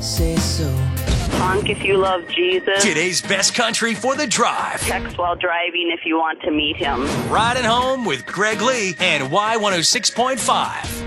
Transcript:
say so. Honk if you love Jesus. Today's best country for the drive. Text while driving if you want to meet him. Riding home with Greg Lee and Y106.5.